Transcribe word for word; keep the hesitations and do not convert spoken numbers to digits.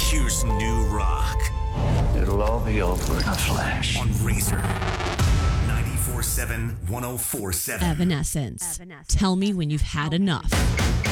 Here's new rock. It'll all be over in a flash. On Razor. ninety-four seven, one oh four seven. Evanescence. Tell me when you've had enough.